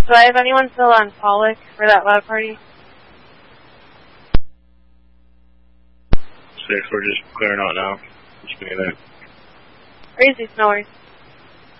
Do I have anyone still on Pollock for that loud party? 6, we're just clearing out now. Just being there. Crazy, no worries.